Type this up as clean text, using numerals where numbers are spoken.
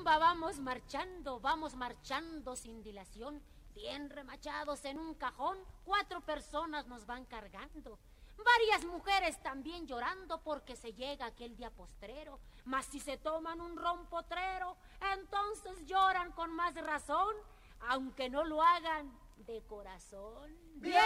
vamos marchando sin dilación, bien remachados en un cajón, 4 personas nos van cargando. Varias mujeres también llorando porque se llega aquel día postrero, mas si se toman un ron potrero, entonces lloran con más razón, aunque no lo hagan de corazón. ¡Bien!